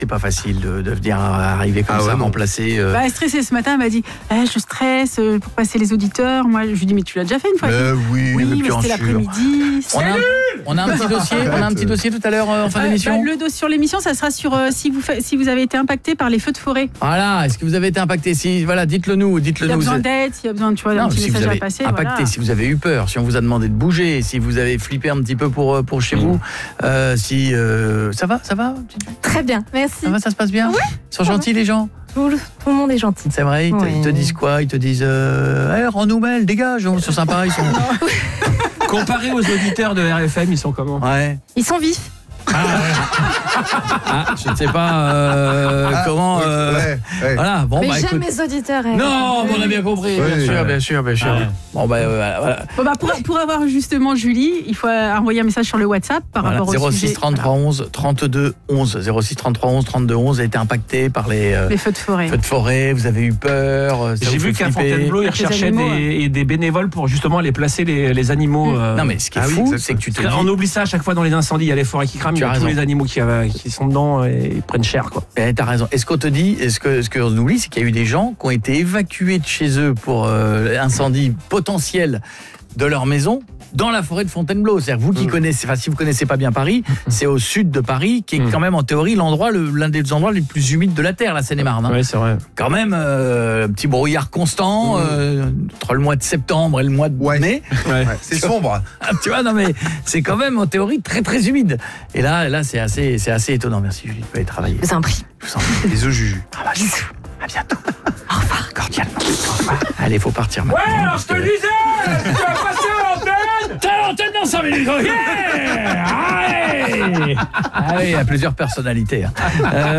C'est pas facile de venir arriver comme ça, remplacer. Stressée ce matin, elle m'a dit je stresse pour passer les auditeurs. Moi, je lui dis mais tu l'as déjà fait une fois. Oui, mais c'était l'après-midi. On a un petit dossier tout à l'heure en fin d'émission. Le dossier sur l'émission, ça sera sur si vous avez été impacté par les feux de forêt. Voilà, est-ce que vous avez été impacté? Voilà, dites-le nous. Il y a besoin d'aide, s'il y a besoin d'un petit message à passer. Impacté, si vous avez eu peur, si on vous a demandé de bouger, si vous avez flippé un petit peu pour chez vous, si ça va Très bien, merci. Ça va, ça se passe bien? Oui. Ils sont gentils les gens? Tout le monde est gentil. C'est vrai, ils te disent quoi? Ils te disent rends-nous dégage, ils sont sympas, ils sont. Comparé aux auditeurs de RFM, ils sont comment? Ouais. Ils sont vifs. Je ne sais pas comment. Voilà. Bon, mais j'aime mes auditeurs. Non, on a bien compris. Bien sûr. Bon, voilà. Pour avoir justement Julie, il faut envoyer un message sur le WhatsApp par rapport au 06 33 11 32 11. 06 33 11 32 11 a été impacté par les feux de forêt. Feux de forêt, vous avez eu peur. J'ai vu qu'à Fontainebleau, ils recherchaient des bénévoles pour justement aller placer les animaux. Non, mais ce qui est fou, c'est que tu te dis. On oublie ça à chaque fois dans les incendies, il y a les forêts qui crament, il y a tous les animaux qui sont dedans et ils prennent cher, quoi. T'as raison. Est-ce qu'on te dit, ce qu'on oublie, c'est qu'il y a eu des gens qui ont été évacués de chez eux pour incendie potentiel de leur maison dans la forêt de Fontainebleau. C'est-à-dire vous qui connaissez, si vous connaissez pas bien Paris, c'est au sud de Paris, qui est quand même en théorie l'un des endroits les plus humides de la terre, la Seine-et-Marne. Oui, c'est vrai. Quand même, petit brouillard constant entre le mois de septembre et le mois de mai. Ouais. C'est sombre. Tu vois, non mais c'est quand même en théorie très très humide. Et là c'est assez étonnant. Merci Julie, tu peux aller travailler. C'est un prix. Bisous Juju. Bisous. À bientôt. Au revoir, cordialement. Au revoir. Allez, faut partir maintenant. Ouais, alors je te le disais, tu vas passer à l'antenne. T'as l'antenne dans 5 minutes. Yeah. Allez. Ah oui, il y a plusieurs personnalités.